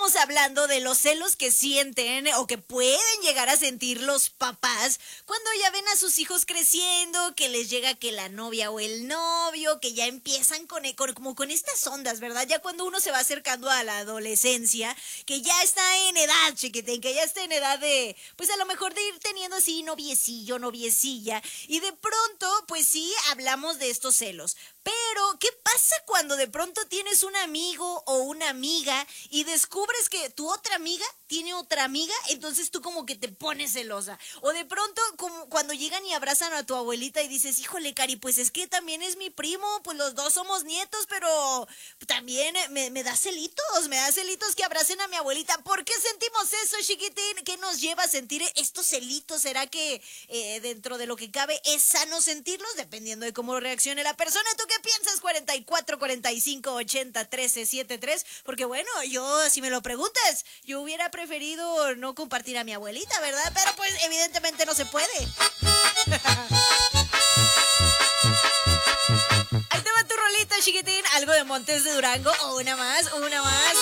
estamos hablando de los celos que sienten o que pueden llegar a sentir los papás cuando ya ven a sus hijos creciendo, que les llega que la novia o el novio, que ya empiezan como con estas ondas, ¿verdad? Ya cuando uno se va acercando a la adolescencia, que ya está en edad, chiquitín, que ya está en edad de, pues a lo mejor de ir teniendo así noviecillo, noviecilla, y de pronto, pues sí, hablamos de estos celos. Pero, ¿qué pasa cuando de pronto tienes un amigo o una amiga y descubres que tu otra amiga tiene otra amiga? Entonces tú como que te pones celosa. O de pronto, como cuando llegan y abrazan a tu abuelita y dices, híjole, Cari, pues es que también es mi primo, pues los dos somos nietos, pero también me da celitos que abracen a mi abuelita. ¿Por qué sentimos eso, chiquitín? ¿Qué nos lleva a sentir estos celitos? ¿Será que dentro de lo que cabe es sano sentirlos? Dependiendo de cómo reaccione la persona. ¿Tú qué piensas? 44 45 80 13 73. Porque bueno, yo, si me lo preguntas, yo hubiera preferido no compartir a mi abuelita, ¿verdad? Pero pues evidentemente no se puede. Ahí te va tu rolita, chiquitín. Algo de Montes de Durango. Una más.